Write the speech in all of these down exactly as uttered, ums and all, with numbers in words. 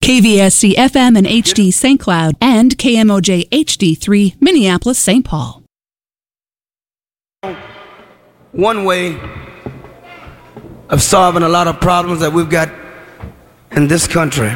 K V S C F M and H D Saint Cloud and K M O J H D three Minneapolis Saint Paul. One way of solving a lot of problems that we've got in this country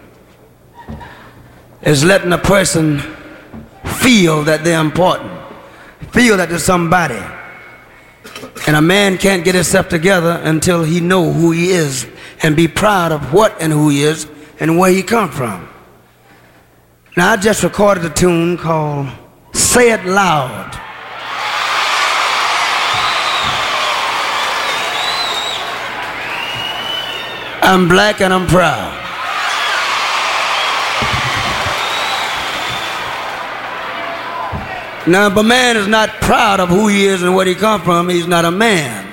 is letting a person feel that they're important, feel that there's somebody. And a man can't get himself together until he know who he is and be proud of what and who he is and where he come from. Now, I just recorded a tune called Say It Loud. I'm black and I'm proud. Now, if a man is not proud of who he is and where he come from, he's not a man.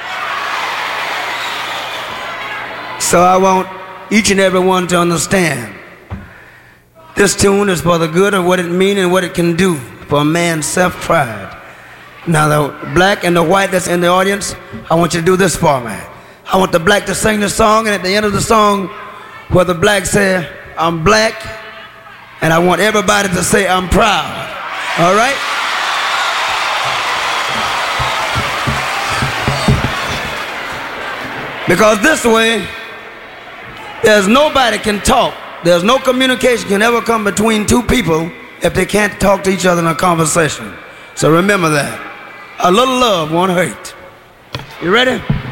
So I want each and every one to understand this tune is for the good of what it means and what it can do for a man's self-pride. Now, the black and the white that's in the audience, I want you to do this for me. I want the black to sing the song, and at the end of the song, where the black say, I'm black, and I want everybody to say, I'm proud. All right? Because this way, there's nobody can talk. There's no communication can ever come between two people if they can't talk to each other in a conversation. So remember that. A little love won't hurt. You ready?